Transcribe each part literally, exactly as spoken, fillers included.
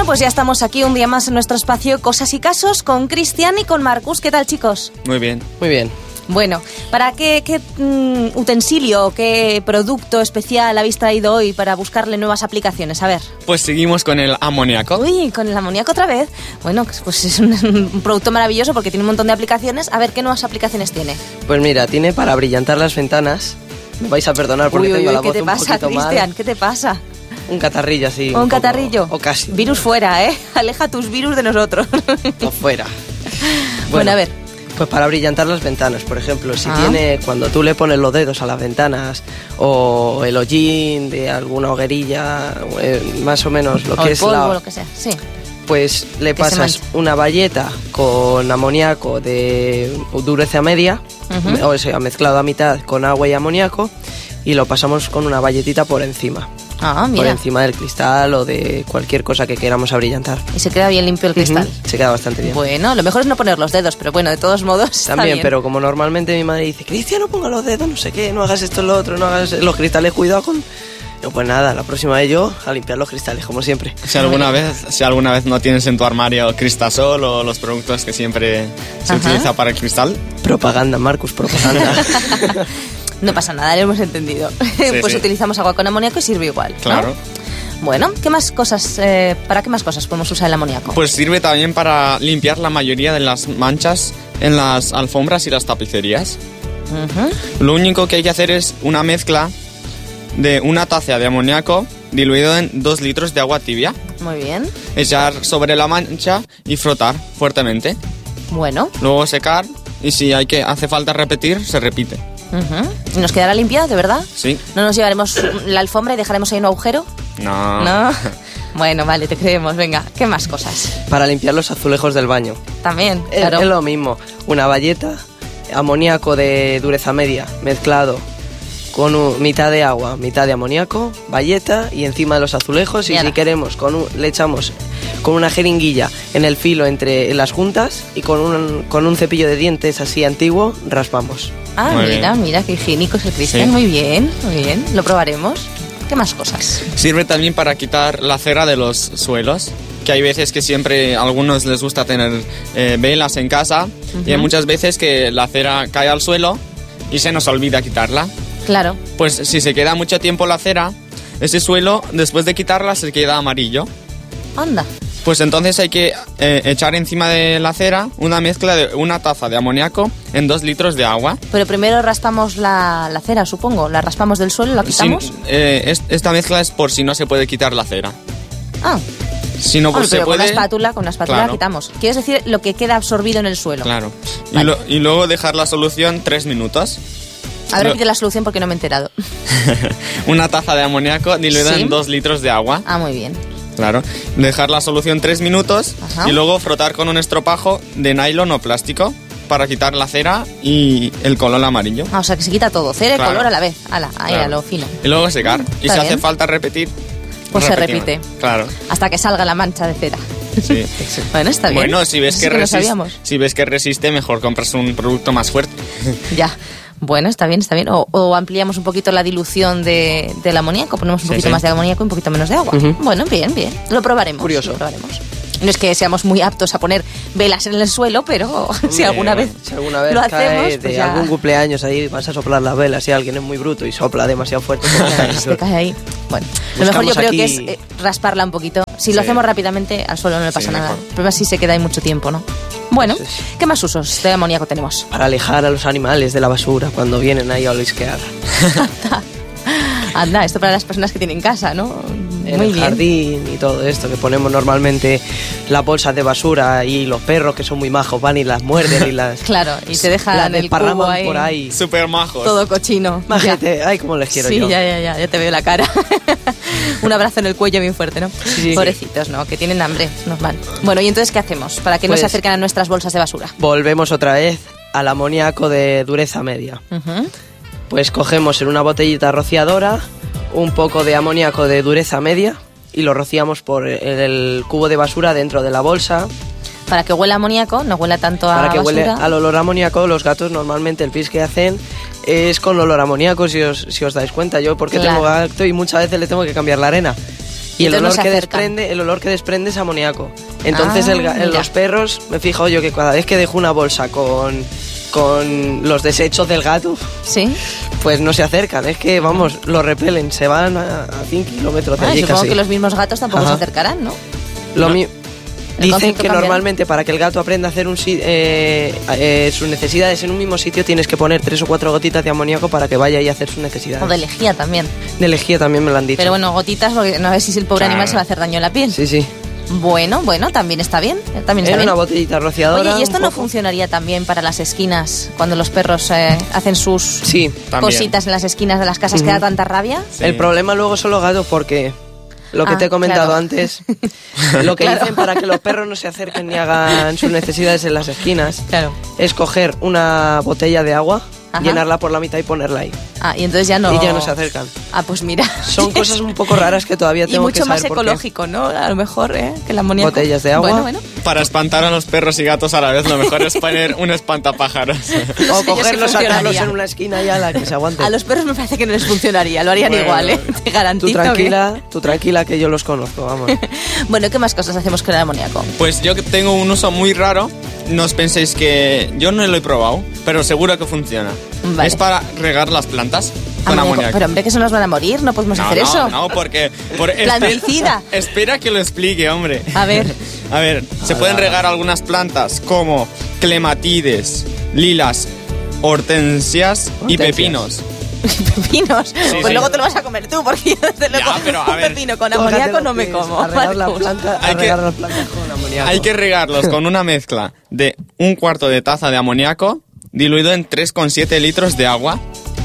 Bueno, pues ya estamos aquí un día más en nuestro espacio Cosas y Casos con Cristian y con Marcus. ¿Qué tal, chicos? Muy bien. Muy bien. Bueno, ¿para qué, qué mm, utensilio, qué producto especial habéis traído hoy para buscarle nuevas aplicaciones? A ver. Pues seguimos con el amoníaco. Uy, con el amoníaco otra vez. Bueno, pues es un, un producto maravilloso porque tiene un montón de aplicaciones. A ver, ¿qué nuevas aplicaciones tiene? Pues mira, tiene para brillantar las ventanas. Me vais a perdonar porque uy, uy, tengo uy, la ¿qué voz te un pasa, poquito Cristian? mal. ¿Qué te pasa? Un catarrillo así. ¿Un, un poco, catarrillo? O casi. Virus fuera, ¿eh? Aleja tus virus de nosotros. O fuera. Bueno, bueno, a ver. Pues para brillantar las ventanas, por ejemplo, si ah. tiene, cuando tú le pones los dedos a las ventanas o el hollín de alguna hoguerilla, eh, más o menos lo o que el es polvo, la... lo que sea, sí. Pues le pasas una bayeta con amoníaco de dureza media, uh-huh. o sea, mezclado a mitad con agua y amoníaco, y lo pasamos con una bayetita por encima. Ah, mira. Por encima del cristal o de cualquier cosa que queramos abrillantar. Y se queda bien limpio el cristal. Uh-huh. Se queda bastante bien. Bueno, lo mejor es no poner los dedos, pero bueno, de todos modos está También, bien. pero como normalmente mi madre dice, Cristian, no ponga los dedos, no sé qué, no hagas esto, lo otro, no hagas los cristales, cuidado con... No, pues nada, la próxima vez yo a limpiar los cristales, como siempre. Si alguna vez, si alguna vez no tienes en tu armario Cristasol o los productos que siempre se Ajá. utiliza para el cristal. Propaganda, Marcus, propaganda. No pasa nada, lo hemos entendido. Sí, pues sí. utilizamos agua con amoníaco y sirve igual, ¿no? Claro. Bueno, ¿qué más cosas, eh, ¿para qué más cosas podemos usar el amoníaco? Pues sirve también para limpiar la mayoría de las manchas en las alfombras y las tapicerías. Uh-huh. Lo único que hay que hacer es una mezcla de una taza de amoníaco diluido en dos litros de agua tibia. Muy bien. Echar sobre la mancha y frotar fuertemente. Bueno. Luego secar y si hay que hace falta repetir, se repite. Uh-huh. ¿Y nos quedará limpia, de verdad? Sí. ¿No nos llevaremos la alfombra y dejaremos ahí un agujero? No. ¿No? Bueno, vale, te creemos. Venga, ¿qué más cosas? Para limpiar los azulejos del baño. También, es, claro. Es lo mismo. Una bayeta, amoníaco de dureza media mezclado con un, mitad de agua, mitad de amoníaco, bayeta y encima de los azulejos. Y, y si queremos, con un, le echamos con una jeringuilla en el filo entre las juntas y con un, con un cepillo de dientes así antiguo, raspamos. Ah, muy mira, bien. mira, qué higiénico es el Cristian. Sí. Muy bien, muy bien. Lo probaremos. ¿Qué más cosas? Sirve también para quitar la cera de los suelos, que hay veces que siempre a algunos les gusta tener eh, velas en casa, uh-huh. y hay muchas veces que la cera cae al suelo y se nos olvida quitarla. Claro. Pues si se queda mucho tiempo la cera, ese suelo, después de quitarla, se queda amarillo. Anda. Pues entonces hay que eh, echar encima de la cera una mezcla de una taza de amoníaco en dos litros de agua. Pero primero raspamos la, la cera, supongo. La raspamos del suelo, la quitamos. Sin, eh, es, esta mezcla es por si no se puede quitar la cera. Ah. Si no, pues bueno, pero se puede... con una espátula, con una espátula claro. la quitamos. Quieres decir lo que queda absorbido en el suelo. Claro. Vale. Y, lo, y luego dejar la solución tres minutos. A ver, repite la solución porque no me he enterado. Una taza de amoníaco diluida ¿Sí? en dos litros de agua. Ah, muy bien. Claro. Dejar la solución tres minutos. Ajá. Y luego frotar con un estropajo de nylon o plástico para quitar la cera y el color amarillo. Ah, o sea que se quita todo, cera y claro. color a la vez. Ala, ahí claro. a lo fino. Y luego secar. Mm, y si bien. hace falta repetir, pues repetimos. se repite. Claro. Hasta que salga la mancha de cera. Sí. Bueno, está bien. Bueno, si ves, que, que resiste, si ves que resiste, mejor compras un producto más fuerte. Ya. Bueno, está bien, está bien. O, o ampliamos un poquito la dilución de, del amoníaco, ponemos un sí, poquito sí. más de amoníaco y un poquito menos de agua. Uh-huh. Bueno, bien, bien. Lo probaremos. Curioso. Lo probaremos. No es que seamos muy aptos a poner velas en el suelo, pero si alguna vez, si alguna vez lo cae hacemos, de pues ya... algún cumpleaños ahí vas a soplar las velas, si alguien es muy bruto y sopla demasiado fuerte, pues se te cae ahí. Bueno, lo mejor yo creo aquí... que es eh, rasparla un poquito. Si sí. lo hacemos rápidamente, al suelo no le pasa sí, nada. El problema es si se queda ahí mucho tiempo, ¿no? Bueno, ¿qué más usos de amoníaco tenemos? Para alejar a los animales de la basura cuando vienen ahí a olisquear. Anda, esto para las personas que tienen casa, ¿no? En Muy el bien. jardín y todo esto, que ponemos normalmente las bolsas de basura y los perros que son muy majos van y las muerden y las... Claro, y te dejan el cubo ahí. por ahí. Súper majos. Todo cochino. Majete, ay, cómo les quiero sí, yo. Sí, ya, ya, ya, ya te veo la cara. Un abrazo en el cuello bien fuerte, ¿no? Sí, Pobrecitos, ¿no? Que tienen hambre, es normal. Bueno, ¿y entonces qué hacemos para que pues, no se acerquen a nuestras bolsas de basura? Volvemos otra vez al amoníaco de dureza media. Uh-huh. Pues cogemos en una botellita rociadora un poco de amoníaco de dureza media y lo rociamos por el cubo de basura dentro de la bolsa. Para que huela amoníaco, no huela tanto a Para que basura. huele al olor amoníaco, los gatos normalmente el pis que hacen es con olor amoníaco, si os, si os dais cuenta. Yo porque claro. tengo gato y muchas veces le tengo que cambiar la arena. Y el Entonces no olor se que acercan. desprende, el olor que desprende es amoníaco. Entonces Ah, el ga- mira. los perros, me fijo yo que cada vez que dejo una bolsa con, con los desechos del gato, ¿Sí? pues no se acercan. Es que, vamos, lo repelen, se van a, a cien kilómetros de Ah, allí supongo casi. que los mismos gatos tampoco Ajá. se acercarán, ¿no? Lo No. mi- El Dicen concepto que cambia. normalmente para que el gato aprenda a hacer un si- eh, eh, sus necesidades en un mismo sitio tienes que poner tres o cuatro gotitas de amoníaco para que vaya y a hacer sus necesidades. O de lejía también. De lejía también me lo han dicho. Pero bueno, gotitas, porque no sé si el pobre Claro. animal se va a hacer daño en la piel. Sí, sí. Bueno, bueno, también está bien. También está En bien. una botellita rociadora. Oye, ¿y esto un no poco. funcionaría también para las esquinas? Cuando los perros eh, hacen sus Sí. También. cositas en las esquinas de las casas que da tanta rabia. Sí. El problema luego son los gatos porque lo que Ah, te he comentado claro. antes, lo que Claro. dicen para que los perros no se acerquen ni hagan sus necesidades en las esquinas Claro. es coger una botella de agua, Ajá. llenarla por la mitad y ponerla ahí. Ah, y entonces ya no... Y ya no se acercan. Ah, pues mira. Son cosas un poco raras que todavía Y tengo que mucho saber más por qué. ecológico, ¿no? A lo mejor, ¿eh? Que la amoníaco. Botellas de agua. Bueno, bueno. Para espantar a los perros y gatos a la vez, lo mejor es poner un espantapájaros. O sé yo si cogerlos, sacarlos funcionaría. en una esquina y a la que se aguante. A los perros me parece que no les funcionaría. Lo harían Bueno, igual, ¿eh? bueno. Te Tú garantizo. que- tranquila, tú tranquila que yo los conozco, vamos. Bueno, ¿qué más cosas hacemos con el amoníaco? Pues yo que tengo un uso muy raro, no os penséis que yo no lo he probado, pero seguro que funciona. Vale. Es para regar las plantas con Amoníaco. amoníaco. Pero hombre, que se nos van a morir, no podemos no, hacer no, eso. no, porque... Por, Planticida. Espera, espera que lo explique, hombre. A ver. A ver, se pueden regar algunas plantas como clematides, lilas, hortensias y Hortensias. pepinos. Pepinos. pues sí. luego te lo vas a comer tú, porque yo desde luego Ya, pero, a un ver, pepino con Tócate amoníaco los no me pies, como. A regar, la Marcus. planta, a Hay que- regar las plantas con amoníaco. Hay que regarlos con una mezcla de un cuarto de taza de amoníaco diluido en tres coma siete litros de agua.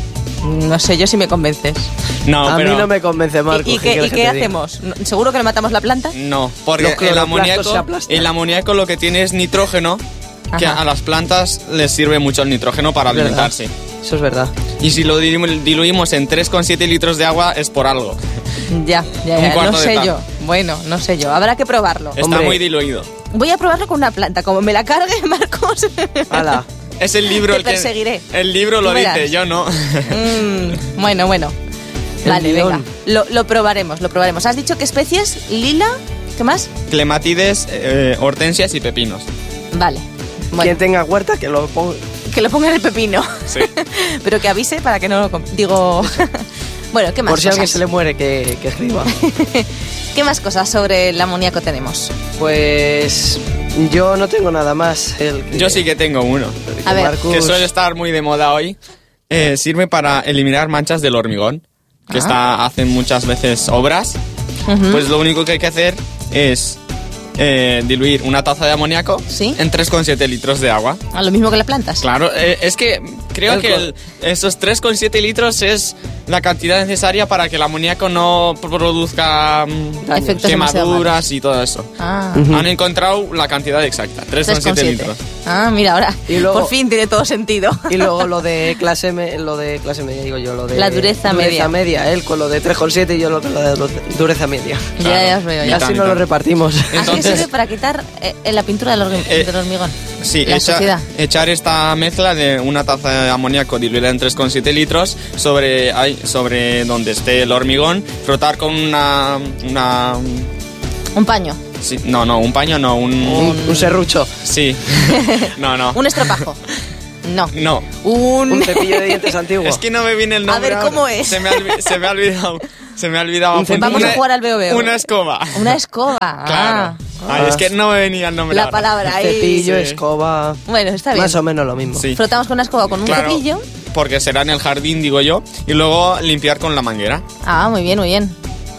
No sé yo si me convences. No, a pero mí no me convence, Marcos. ¿Y, y qué, y qué hacemos? ¿Seguro que le matamos la planta? no, porque Los el cloroplastos amoníaco, se aplastan. el amoníaco lo que tiene es nitrógeno, que Ajá. a las plantas les sirve mucho el nitrógeno para Es verdad. alimentarse. Eso es verdad. Y si lo dilu- diluimos en tres coma siete litros de agua es por algo. Ya, ya, Un ya. cuarto No de sé taza. yo. Bueno, no sé yo. Habrá que probarlo. Está Hombre. muy diluido. Voy a probarlo con una planta. Como me la cargue, Marcos. Hala. Es el libro Te el que... perseguiré. El libro lo Tú verás. dice, yo no. Mm, bueno, bueno. El Vale, guión. venga. Lo, lo probaremos, lo probaremos. ¿Has dicho qué especies? Lila. ¿Qué más? Clematides, eh, hortensias y pepinos. Vale. Bueno, Quien tenga huerta, que lo ponga. que lo ponga en el pepino. Sí. Pero que avise para que no lo com- digo. Bueno, ¿qué más Por si a alguien cosas? se le muere, que, que escriba. ¿Qué más cosas sobre el amoníaco tenemos? Pues yo no tengo nada más. El, Yo sí que tengo uno. A ver. Marcus- Que suele estar muy de moda hoy. Eh, sirve para eliminar manchas del hormigón. Que Ah. está, hacen muchas veces obras. Ujú. Pues lo único que hay que hacer es eh, diluir una taza de amoníaco Sí. en tres coma siete litros de agua. Ah, lo mismo que las plantas. Claro, eh, es que creo El que co- el- esos tres coma siete litros es la cantidad necesaria para que el amoníaco no produzca mm, Daños. Efectos demasiado quemaduras y todo eso. Ah. Ujú. Han encontrado la cantidad exacta, tres coma siete litros. Ah, mira, ahora Y luego- por fin tiene todo sentido. Y luego lo de clase me- lo de clase media, digo yo, lo de La dureza media. media, él con lo de tres coma siete y yo lo con lo de du- dureza media. Ya, Claro. ya os veo, Y ya. Así tan, y nos lo tan. repartimos. Así que Entonces- sirve para quitar eh, en la pintura del, hormi- Eh, del hormigón. Sí, la echa- suciedad. echar esta mezcla de una taza de amoníaco diluida en tres coma siete litros sobre, ahí, sobre donde esté el hormigón, frotar con una... una Un paño, sí, no, no, un paño no, un... un, un serrucho, Sí, no, no. un estropajo. No. No, Un... un cepillo de dientes antiguo. es que no me viene el A nombre ver, ¿cómo ahora. es? Se me ha, olvi- se me ha olvidado, se me ha olvidado. Un cepillo. Vamos a Una- jugar al veo veo. Una escoba. Una escoba. Claro. Ah. Ay, es que no me venía el nombre La ahora. palabra ahí. Cepillo, Sí. escoba, Bueno, está bien. más o menos lo mismo. Sí. Frotamos con una escoba o con un Claro, cepillo. porque será en el jardín, digo yo, y luego limpiar con la manguera. Ah, muy bien, muy bien.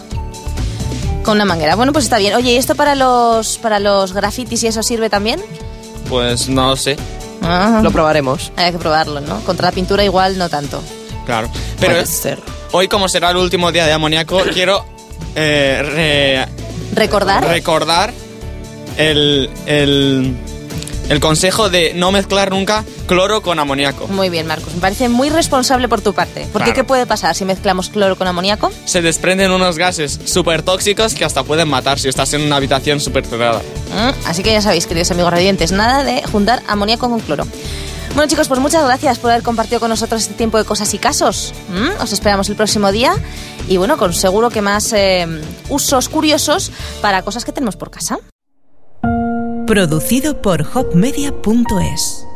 Con una manguera. Bueno, pues está bien. Oye, ¿y esto para los para los grafitis y eso sirve también? Pues no lo sé, Ah, Lo probaremos. hay que probarlo, ¿no? Contra la pintura igual no tanto. claro. Pero Puede ser. hoy, como será el último día de amoníaco, quiero eh, Recordar. re- recordar el, el, el consejo de no mezclar nunca cloro con amoníaco. Muy bien, Marcos. Me parece muy responsable por tu parte. Porque Claro. ¿qué puede pasar si mezclamos cloro con amoníaco? Se desprenden unos gases súper tóxicos que hasta pueden matar si estás en una habitación súper cerrada. Mm, Así que ya sabéis, queridos amigos radiantes, nada de juntar amoníaco con cloro. Bueno, chicos, pues muchas gracias por haber compartido con nosotros este tiempo de cosas y casos. ¿Mm? Os esperamos el próximo día y bueno, con seguro que más eh, usos curiosos para cosas que tenemos por casa. Producido por hopmedia punto es.